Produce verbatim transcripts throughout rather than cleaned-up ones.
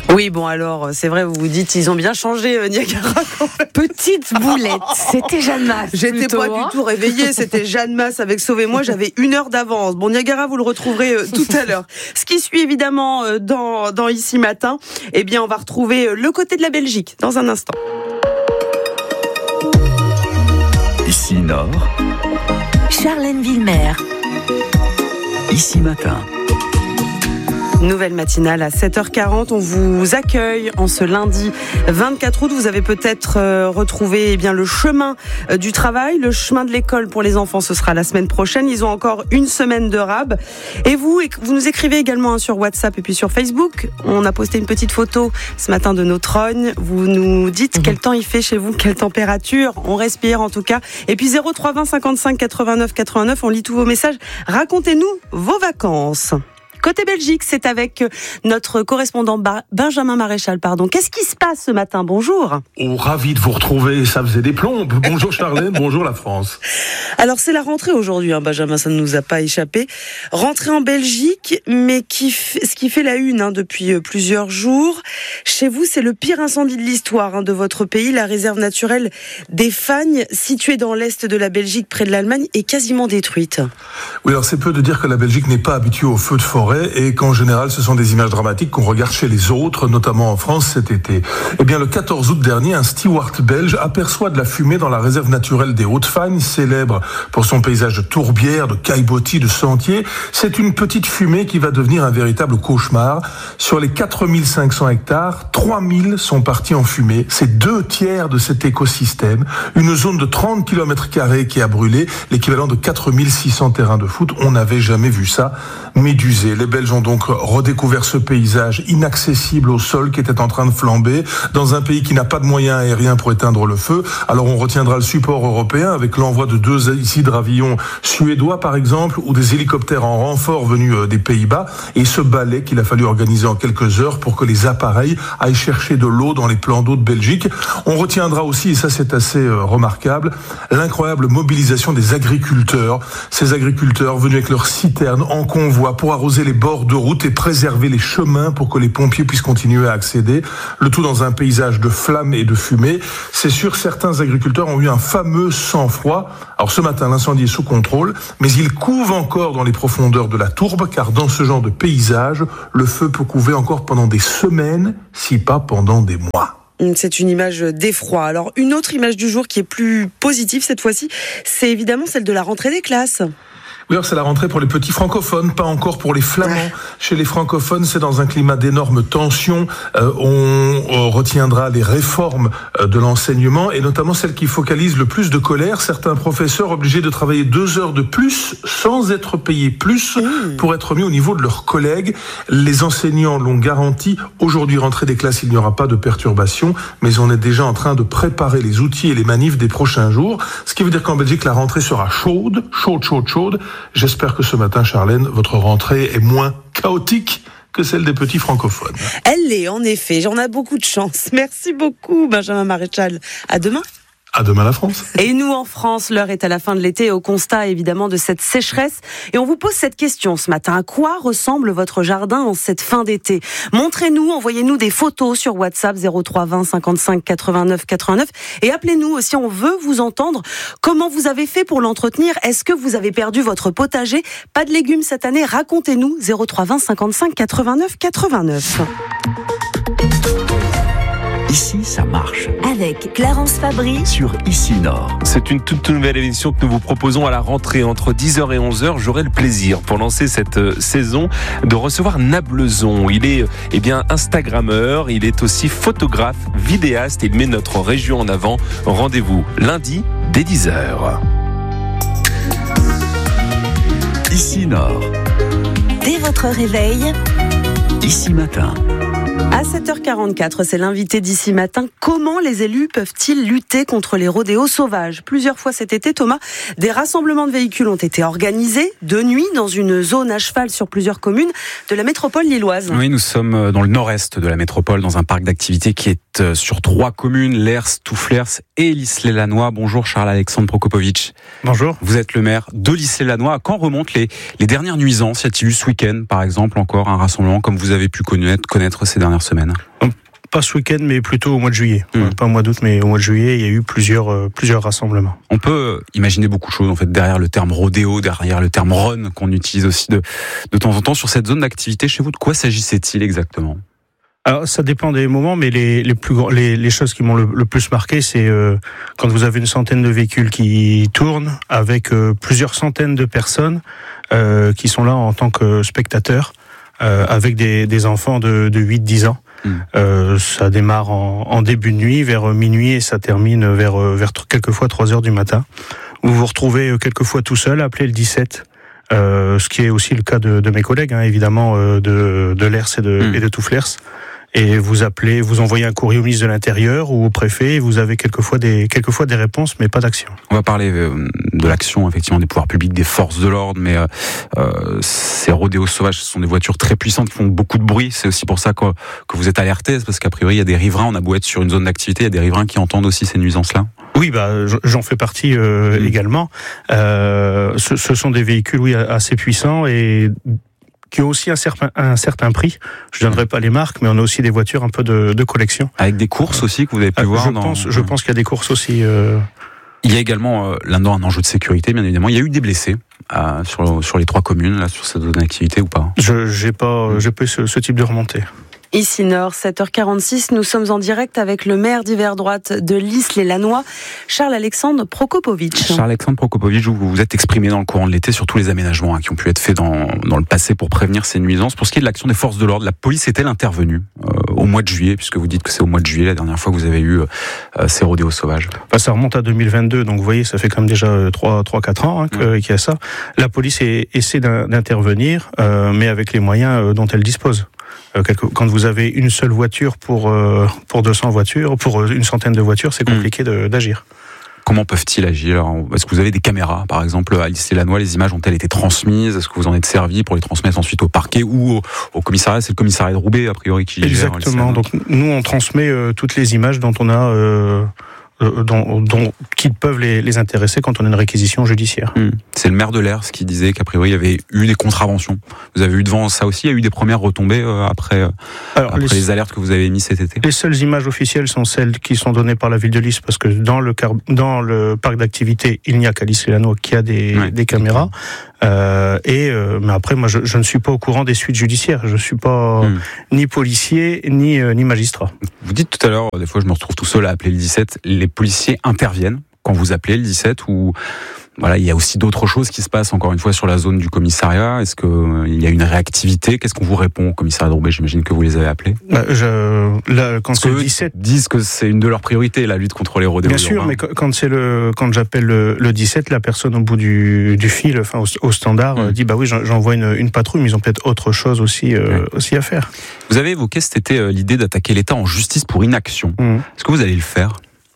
Oui, bon alors, c'est vrai, vous vous dites, ils ont bien changé euh, Niagara. Petite boulette, c'était Jeanne Masse. J'étais plutôt, pas hein. du tout réveillée, c'était Jeanne Masse avec Sauvez-moi, j'avais une heure d'avance. Bon, Niagara, vous le retrouverez euh, tout à l'heure. Ce qui suit évidemment euh, dans, dans Ici Matin, eh bien, on va retrouver euh, le côté de la Belgique dans un instant. Ici Nord, Charlène Villemer. Ici Matin. Nouvelle matinale à sept heures quarante. On vous accueille en ce lundi vingt-quatre août. Vous avez peut-être euh, retrouvé eh bien, le chemin euh, du travail, le chemin de l'école pour les enfants. Ce sera la semaine prochaine. Ils ont encore une semaine de rab. Et vous, vous nous écrivez également hein, sur WhatsApp et puis sur Facebook. On a posté une petite photo ce matin de nos trognes. Vous nous dites mmh. quel temps il fait chez vous, quelle température. On respire en tout cas. Et puis zéro trois vingt cinquante-cinq quatre-vingt-neuf quatre-vingt-neuf. On lit tous vos messages. Racontez-nous vos vacances. Côté Belgique, c'est avec notre correspondant Benjamin Maréchal. Pardon. Qu'est-ce qui se passe ce matin ? Bonjour. Oh, ravi de vous retrouver, ça faisait des plombes. Bonjour Charlène, bonjour la France. Alors c'est la rentrée aujourd'hui, hein, Benjamin, ça ne nous a pas échappé. Rentrée en Belgique, mais qui f... ce qui fait la une hein, depuis plusieurs jours. Chez vous, c'est le pire incendie de l'histoire hein, de votre pays. La réserve naturelle des Fagnes, située dans l'est de la Belgique, près de l'Allemagne, est quasiment détruite. Oui, alors c'est peu de dire que la Belgique n'est pas habituée aux feux de forêt et qu'en général, ce sont des images dramatiques qu'on regarde chez les autres, notamment en France cet été. Eh bien, le quatorze août dernier, un steward belge aperçoit de la fumée dans la réserve naturelle des Hautes-Fagnes, célèbre pour son paysage de tourbières, de caillebotis, de sentiers. C'est une petite fumée qui va devenir un véritable cauchemar. Sur les quatre mille cinq cents hectares, trois mille sont partis en fumée. C'est deux tiers de cet écosystème. Une zone de trente kilomètres carrés qui a brûlé, l'équivalent de quatre mille six cents terrains de foot. On n'avait jamais vu ça. Médusé. Les Belges ont donc redécouvert ce paysage inaccessible au sol qui était en train de flamber dans un pays qui n'a pas de moyens aériens pour éteindre le feu. Alors on retiendra le support européen avec l'envoi de deux hydravillons suédois par exemple ou des hélicoptères en renfort venus des Pays-Bas et ce balai qu'il a fallu organiser en quelques heures pour que les appareils aillent chercher de l'eau dans les plans d'eau de Belgique. On retiendra aussi, et ça c'est assez remarquable, l'incroyable mobilisation des agriculteurs. Ces agriculteurs venus avec leurs citernes en convoi pour arroser les bords de route et préserver les chemins pour que les pompiers puissent continuer à accéder. Le tout dans un paysage de flammes et de fumée. C'est sûr, certains agriculteurs ont eu un fameux sang-froid. Alors ce matin, l'incendie est sous contrôle, mais il couve encore dans les profondeurs de la tourbe, car dans ce genre de paysage, le feu peut couver encore pendant des semaines, si pas pendant des mois. C'est une image d'effroi. Alors, une autre image du jour qui est plus positive cette fois-ci, c'est évidemment celle de la rentrée des classes. Oui, alors c'est la rentrée pour les petits francophones, pas encore pour les flamands. Ouais. Chez les francophones, c'est dans un climat d'énorme tension. Euh, on, on retiendra les réformes euh, de l'enseignement et notamment celles qui focalisent le plus de colère. Certains professeurs obligés de travailler deux heures de plus sans être payés plus mmh. pour être mis au niveau de leurs collègues. Les enseignants l'ont garanti. Aujourd'hui, rentrée des classes, il n'y aura pas de perturbation, mais on est déjà en train de préparer les outils et les manifs des prochains jours. Ce qui veut dire qu'en Belgique, la rentrée sera chaude, chaude, chaude, chaude. J'espère que ce matin, Charlène, votre rentrée est moins chaotique que celle des petits francophones. Elle l'est, en effet. J'en ai beaucoup de chance. Merci beaucoup, Benjamin Maréchal. À demain. À demain la France. Et nous en France, l'heure est à la fin de l'été, au constat évidemment de cette sécheresse. Et on vous pose cette question ce matin. À quoi ressemble votre jardin en cette fin d'été ? Montrez-nous, envoyez-nous des photos sur WhatsApp zéro trois vingt cinquante-cinq quatre-vingt-neuf quatre-vingt-neuf. Et appelez-nous aussi, on veut vous entendre. Comment vous avez fait pour l'entretenir ? Est-ce que vous avez perdu votre potager ? Pas de légumes cette année ? Racontez-nous, zéro trois vingt cinquante-cinq quatre-vingt-neuf quatre-vingt-neuf. Ici, ça marche. Avec Clarence Fabry sur Ici Nord. C'est une toute nouvelle émission que nous vous proposons à la rentrée entre dix heures et onze heures. J'aurai le plaisir, pour lancer cette saison, de recevoir Nablezon. Il est eh bien Instagrammeur, il est aussi photographe, vidéaste et il met notre région en avant. Rendez-vous lundi dès dix heures. Ici Nord. Dès votre réveil. Ici Matin. À sept heures quarante-quatre, c'est l'invité d'Ici Matin. Comment les élus peuvent-ils lutter contre les rodéos sauvages ? Plusieurs fois cet été, Thomas, des rassemblements de véhicules ont été organisés de nuit dans une zone à cheval sur plusieurs communes de la métropole lilloise. Oui, nous sommes dans le nord-est de la métropole, dans un parc d'activités qui est sur trois communes, Lers, Touflers et L'Islet-Lannoy. Bonjour Charles-Alexandre Prokopovitch. Bonjour. Vous êtes le maire de L'Islet-Lannoy. À quand remontent les, les dernières nuisances ? Y a-t-il eu ce week-end, par exemple, encore un rassemblement comme vous avez pu connaître, connaître ces dernières semaines ? semaine? Pas ce week-end, mais plutôt au mois de juillet. Mmh. Pas au mois d'août, mais au mois de juillet, il y a eu plusieurs, euh, plusieurs rassemblements. On peut imaginer beaucoup de choses, en fait, derrière le terme rodéo, derrière le terme run, qu'on utilise aussi de, de temps en temps. Sur cette zone d'activité chez vous, de quoi s'agissait-il exactement? Alors, ça dépend des moments, mais les, les, plus, les, les choses qui m'ont le, le plus marqué, c'est euh, quand vous avez une centaine de véhicules qui tournent, avec euh, plusieurs centaines de personnes euh, qui sont là en tant que spectateurs, euh, avec des, des enfants de, de huit dix ans. Mmh. Euh, ça démarre en, en début de nuit, vers minuit, et ça termine vers, vers quelquefois trois heures du matin. Vous vous retrouvez quelquefois tout seul, appelez le dix-sept, euh, ce qui est aussi le cas de, de mes collègues, hein, évidemment, euh, de, de l'Hers et de, mmh. et de Touflers. Et vous appelez, vous envoyez un courrier au ministre de l'Intérieur ou au préfet, et vous avez quelquefois des, quelquefois des réponses, mais pas d'action. On va parler de l'action, effectivement, des pouvoirs publics, des forces de l'ordre, mais euh, ces rodéos sauvages, ce sont des voitures très puissantes qui font beaucoup de bruit. C'est aussi pour ça que, que vous êtes alertés, parce qu'a priori, il y a des riverains, on a beau être sur une zone d'activité, il y a des riverains qui entendent aussi ces nuisances-là. Oui, bah, j'en fais partie euh, mmh. également. Euh, ce, ce sont des véhicules, oui, assez puissants et qui ont aussi un certain, un certain prix. Je ne donnerai pas les marques, mais on a aussi des voitures un peu de, de collection. Avec des courses aussi que vous avez pu euh, voir je dans... pense, je pense qu'il y a des courses aussi. Euh... Il y a également euh, là-dedans un enjeu de sécurité, bien évidemment. Il y a eu des blessés euh, sur, sur les trois communes, là, sur cette zone d'activité ou pas? Je j'ai pas, j'ai pas ce, ce type de remontée. Ici Nord, sept heures quarante-six, nous sommes en direct avec le maire d'Hiver Droite de l'Isle-et-Lannoy, Charles-Alexandre Prokopovitch. Charles-Alexandre Prokopovitch, vous vous êtes exprimé dans le courant de l'été sur tous les aménagements hein, qui ont pu être faits dans, dans le passé pour prévenir ces nuisances. Pour ce qui est de l'action des forces de l'ordre, la police est-elle intervenue euh, au mois de juillet, puisque vous dites que c'est au mois de juillet la dernière fois que vous avez eu euh, ces rodéos sauvages? Bah, ça remonte à deux mille vingt-deux, donc vous voyez, ça fait quand même déjà trois à quatre ans hein, que, mmh. qu'il y a ça. La police est, essaie d'intervenir, euh, mais avec les moyens dont elle dispose. Quand vous avez une seule voiture pour, euh, pour deux cents voitures, pour une centaine de voitures, c'est compliqué mmh. de, d'agir. Comment peuvent-ils agir? Est-ce que vous avez des caméras, par exemple, à l'Isle-et-Lannoy, les images ont-elles été transmises? Est-ce que vous en êtes servi pour les transmettre ensuite au parquet ou au, au commissariat? C'est le commissariat de Roubaix, a priori, qui gère. Exactement. Donc, nous, on transmet euh, toutes les images dont on a... Euh Dont, dont, qui peuvent les, les intéresser quand on a une réquisition judiciaire. Mmh. C'est le maire de l'Hers qui disait qu'a priori il y avait eu des contraventions. Vous avez eu devant ça aussi, il y a eu des premières retombées euh, après, Alors, après les, les alertes que vous avez émises cet été? Les seules images officielles sont celles qui sont données par la ville de Lys, parce que dans le, car, dans le parc d'activité, il n'y a qu'à l'Isle-et-Lannoy qui a des, ouais. des caméras. Euh, et euh, mais après, moi, je, je ne suis pas au courant des suites judiciaires. Je suis pas mmh. ni policier ni euh, ni magistrat. Vous dites tout à l'heure, des fois, je me retrouve tout seul à appeler le dix-sept. Les policiers interviennent quand vous appelez le dix-sept ou voilà, il y a aussi d'autres choses qui se passent encore une fois sur la zone du commissariat. Est-ce que euh, il y a une réactivité? Qu'est-ce qu'on vous répond au commissariat de Roubaix? J'imagine que vous les avez appelés. Bah, je, là, quand c'est le dix-sept, disent que c'est une de leurs priorités, la lutte contre les rodéos. Bien sûr, mais quand c'est le, quand j'appelle le, le dix-sept, la personne au bout du, du fil, enfin au, au standard, mmh. dit bah oui, j'envoie une, une patrouille, mais ils ont peut-être autre chose aussi, euh, ouais. aussi à faire. Vous avez évoqué cet été l'idée d'attaquer l'État en justice pour inaction. Mmh. Est-ce que vous allez le faire?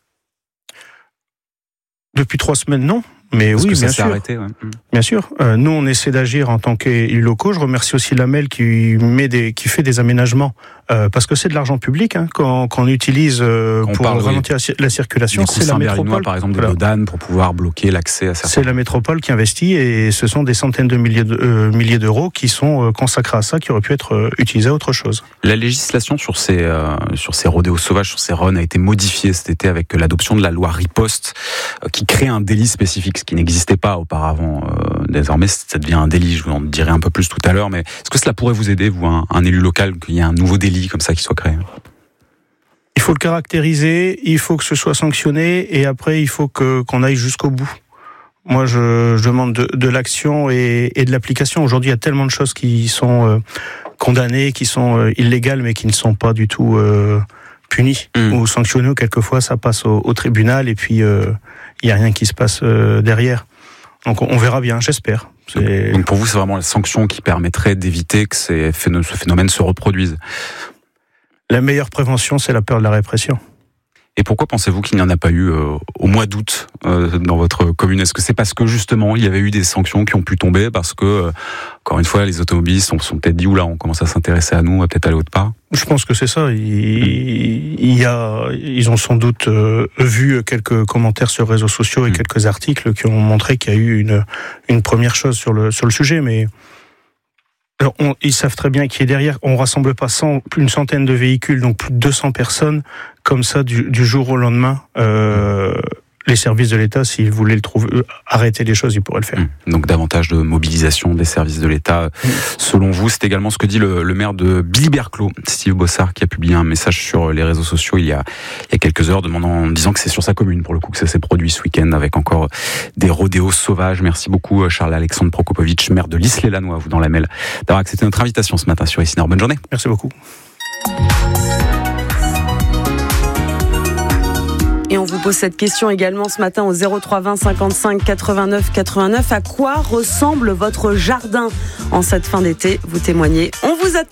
Depuis trois semaines, non. Mais Parce oui, que ça bien s'est sûr. Arrêté, ouais. Bien sûr. Euh, nous, on essaie d'agir en tant qu'élus locaux. Je remercie aussi l'Amel qui met des, qui fait des aménagements euh, parce que c'est de l'argent public hein, qu'on, qu'on utilise euh, on pour parle, ralentir oui. la circulation. C'est la métropole, par exemple, des voilà. Dodanes pour pouvoir bloquer l'accès à certains. C'est la métropole qui investit et ce sont des centaines de milliers, de, euh, milliers d'euros qui sont euh, consacrés à ça, qui auraient pu être euh, utilisés à autre chose. La législation sur ces euh, sur ces rodéos sauvages, sur ces runs, a été modifiée cet été avec l'adoption de la loi Riposte, euh, qui crée un délit spécifique, ce qui n'existait pas auparavant. Euh, désormais, ça devient un délit. Je vous en dirai un peu plus tout à l'heure, mais est-ce que cela pourrait vous aider, vous, un, un élu local, qu'il y ait un nouveau délit comme ça qui soit créé? Il faut le caractériser, il faut que ce soit sanctionné, et après, il faut que qu'on aille jusqu'au bout. Moi, je, je demande de, de l'action et, et de l'application. Aujourd'hui, il y a tellement de choses qui sont euh, condamnées, qui sont euh, illégales, mais qui ne sont pas du tout euh, punies mmh. ou sanctionnées. Quelquefois, ça passe au, au tribunal, et puis euh, il n'y a rien qui se passe euh, derrière. Donc, on verra bien, j'espère. C'est... Donc, pour vous, c'est vraiment la sanction qui permettrait d'éviter que ces phénomènes, ce phénomène se reproduise? La meilleure prévention, c'est la peur de la répression. Et pourquoi pensez-vous qu'il n'y en a pas eu euh, au mois d'août euh, dans votre commune? Est-ce que c'est parce que justement il y avait eu des sanctions qui ont pu tomber, parce que euh, encore une fois les automobilistes sont, sont peut-être dit oula, on commence à s'intéresser à nous, on va peut-être aller autre part? Je pense que c'est ça. Il, il y a, ils ont sans doute euh, vu quelques commentaires sur les réseaux sociaux et mmh. quelques articles qui ont montré qu'il y a eu une une première chose sur le sur le sujet, mais Alors, on, ils savent très bien qui est derrière. On rassemble pas cent, plus une centaine de véhicules, donc plus de deux cents personnes, comme ça, du, du jour au lendemain. Euh, les services de l'État, s'ils voulaient le trouver, euh, arrêter les choses, ils pourraient le faire. Mmh. Donc davantage de mobilisation des services de l'État. Mmh. Selon vous, c'est également ce que dit le, le maire de Billy-Berclos, Steve Bossard, qui a publié un message sur les réseaux sociaux il y a, il y a quelques heures, demandant, disant que c'est sur sa commune, pour le coup, que ça s'est produit ce week-end, avec encore des rodéos sauvages. Merci beaucoup, Charles-Alexandre Prokopovitch, maire de l'Isle-et-Lannoy, vous dans la Melle, d'avoir accepté notre invitation ce matin sur Ici Nord. Bonne journée. Merci beaucoup. Et on vous pose cette question également ce matin au zéro trois vingt cinquante-cinq quatre-vingt-neuf quatre-vingt-neuf. À quoi ressemble votre jardin en cette fin d'été? Vous témoignez. On vous attend.